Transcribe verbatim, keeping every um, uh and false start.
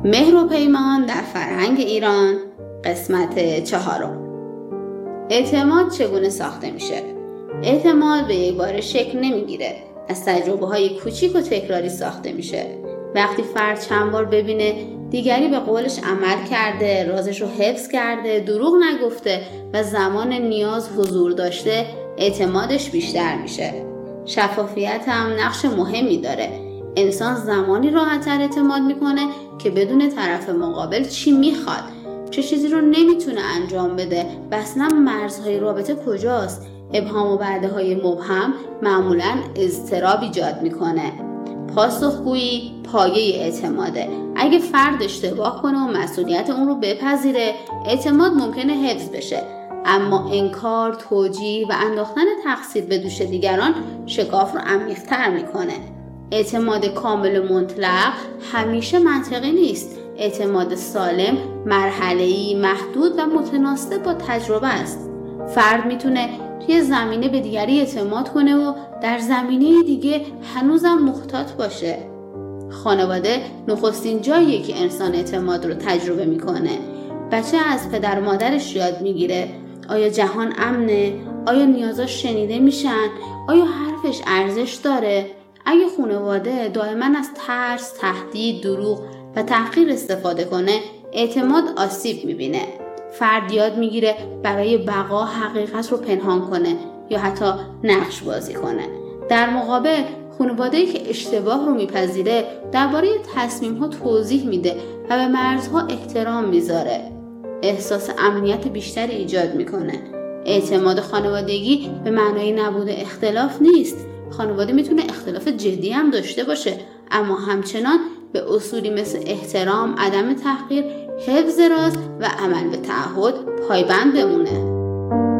مهر و پیمان در فرهنگ ایران، قسمت چهارم. اعتماد چگونه ساخته میشه؟ اعتماد به یک بار شکل نمیگیره. از تجربه های کوچیک و تکراری ساخته میشه. وقتی فرد چند بار ببینه دیگری به قولش عمل کرده، رازش رو حفظ کرده، دروغ نگفته و زمان نیاز حضور داشته، اعتمادش بیشتر میشه. شفافیت هم نقش مهمی داره. انسان زمانی راحت‌تر اعتماد میکنه که بدون طرف مقابل چی میخواد، چه چیزی رو نمیتونه انجام بده و اصلا مرزهای رابطه کجاست. ابهام و وعده‌های مبهم معمولاً اضطراب ایجاد میکنه. پاسخگویی پایه اعتماده. اگه فرد اشتباه کنه و مسئولیت اون رو بپذیره، اعتماد ممکنه حفظ بشه. اما انکار، توجیه و انداختن تقصیر به دوش دیگران شکاف رو عمیق‌تر میکنه. اعتماد کامل و مطلق همیشه منطقی نیست. اعتماد سالم مرحله‌ای، محدود و متناسب با تجربه است. فرد میتونه توی زمینه به دیگری اعتماد کنه و در زمینه دیگه هنوزم محتاط باشه. خانواده نخستین جاییه که انسان اعتماد رو تجربه میکنه. بچه از پدر و مادرش یاد میگیره آیا جهان امنه؟ آیا نیازاش شنیده میشن؟ آیا حرفش ارزش داره؟ اگه خانواده دائما از ترس، تهدید، دروغ و تحقیر استفاده کنه، اعتماد آسیب میبینه. فرد یاد میگیره برای بقا حقیقت رو پنهان کنه یا حتی نقش بازی کنه. در مقابل خانواده‌ای که اشتباه رو میپذیره درباره تصمیم‌ها توضیح میده و به مرزها احترام میذاره، احساس امنیت بیشتری ایجاد میکنه. اعتماد خانوادگی به معنای نبود اختلاف نیست. خانواده میتونه اختلاف جدی هم داشته باشه، اما همچنان به اصولی مثل احترام، عدم تحقیر، حفظ راز و عمل به تعهد پایبند بمونه.